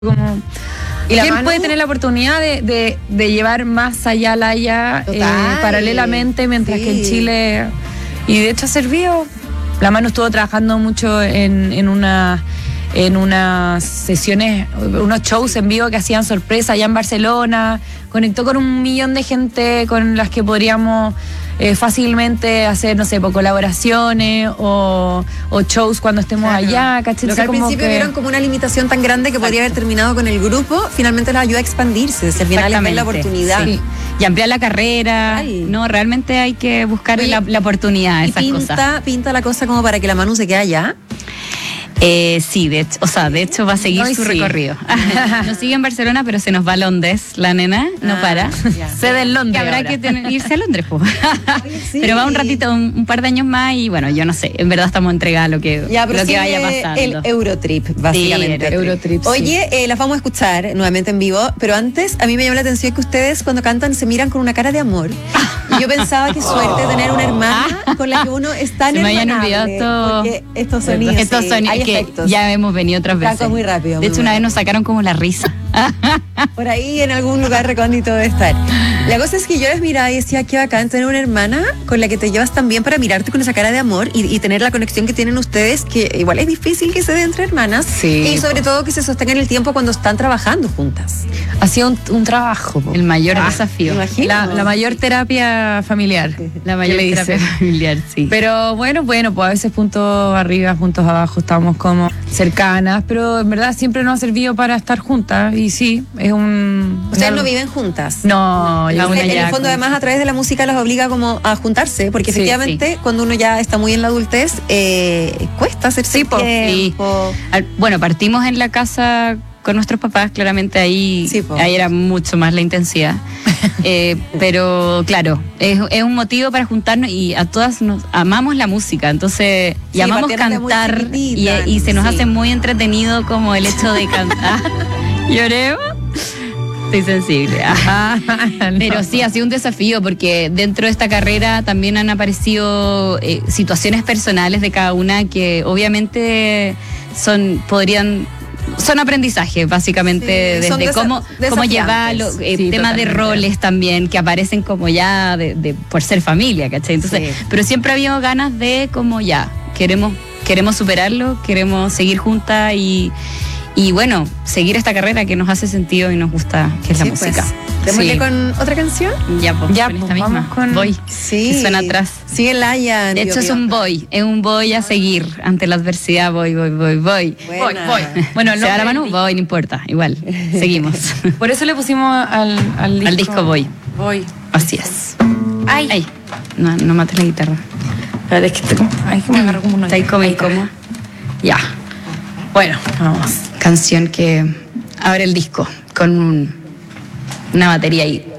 Como, ¿Y la ¿quién Manu? puede tener la oportunidad de llevar más allá la Haya paralelamente, mientras que en Chile, y de hecho ha servido? La Manu estuvo trabajando mucho en unas sesiones, unos shows en vivo que hacían sorpresa allá en Barcelona, conectó con 1 millón de gente con las que podríamos fácilmente hacer, no sé, colaboraciones o shows cuando estemos allá, ¿cachai? Lo que al principio vieron como una limitación tan grande que podría haber terminado con el grupo, finalmente les ayuda a expandirse, al final les ven la oportunidad. Sí. Y ampliar la carrera. Ay. No, realmente hay que buscar la oportunidad, esas cosas. Pinta la cosa como para que la Manu se quede allá. Sí, de hecho va a seguir su recorrido. No sigue en Barcelona, pero se nos va a Londres, la nena, no para. Sede en Londres. Que habrá ahora. que irse a Londres, pues. Sí. Pero va un ratito, un par de años más y bueno, yo no sé, en verdad estamos entregados a lo que vaya pasando. El Eurotrip, básicamente. Sí, Eurotrip, sí. Oye, las vamos a escuchar nuevamente en vivo, pero antes a mí me llamó la atención que ustedes cuando cantan se miran con una cara de amor. Y yo pensaba que suerte tener una hermana con la que uno es tan Se me habían hermanable, olvidado porque estos sonidos, hay que efectos. Ya hemos venido otras veces. Saco muy rápido. De hecho, una vez nos sacaron como la risa. Por ahí en algún lugar recóndito debe estar. La cosa es que yo les miraba y decía, qué bacán tener una hermana con la que te llevas tan bien para mirarte con esa cara de amor y tener la conexión que tienen ustedes, que igual es difícil que se dé entre hermanas. Sí, y sobre todo que se sostengan el tiempo cuando están trabajando juntas. Ha sido un trabajo. El mayor desafío. La mayor terapia familiar. La mayor ¿Qué le terapia dice? familiar, sí. Pero bueno, pues a veces puntos arriba, puntos abajo, estamos como cercanas, pero en verdad siempre nos ha servido para estar juntas y sí, es un... Ustedes no viven juntas. No, La yo una En ya el fondo, además, a través de la música los obliga como a juntarse, porque Sí, efectivamente cuando uno ya está muy en la adultez, cuesta hacerse Sí, po. tiempo. Bueno, partimos en la casa con nuestros papás, claramente ahí era mucho más la intensidad. Pero claro, es un motivo para juntarnos y a todas nos amamos la música, entonces y Sí, amamos partieron de muy cantar chiquitita, y se nos sí. hace muy entretenido como el hecho de cantar. ¿Lloremos? Estoy sensible. Pero sí, ha sido un desafío porque dentro de esta carrera también han aparecido situaciones personales de cada una que obviamente son aprendizaje, básicamente, Sí, son desde cómo llevarlo, Sí, temas de totalmente. roles también, que aparecen como ya por ser familia, ¿cachai? Entonces, pero siempre ha habido ganas de como ya, queremos superarlo, queremos seguir juntas y bueno, seguir esta carrera que nos hace sentido y nos gusta, que es la música. ¿Démosle con otra canción? Ya, pues, Ya, con pues, esta misma. vamos con- Voy. Sí. Que suena atrás. Sigue Laia. De hecho, es un voy a seguir ante la adversidad, voy. Voy. Bueno, Se da la mano, voy, no importa, igual, seguimos. Por eso le pusimos al disco. Al disco voy. Voy. Así es. Ay. No mates la guitarra. Espérate, es que me agarro como una... Está ahí como incómoda. Ya. Bueno, vamos. Canción que abre el disco con una batería ahí.